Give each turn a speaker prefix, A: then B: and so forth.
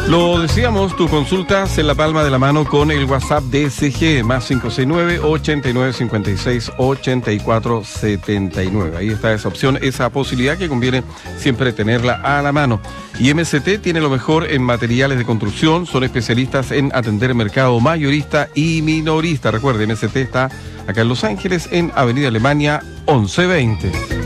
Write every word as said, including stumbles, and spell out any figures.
A: Lo decíamos, tus consultas en la palma de la mano con el WhatsApp de S G, más cinco seis nueve, ochenta y nueve cincuenta y seis, ochenta y cuatro setenta y nueve. Ahí está esa opción, esa posibilidad que conviene siempre tenerla a la mano. Y M S T tiene lo mejor en materiales de construcción, son especialistas en atender el mercado mayorista y minorista. Recuerde, M S T está acá en Los Ángeles, en Avenida Alemania once veinte.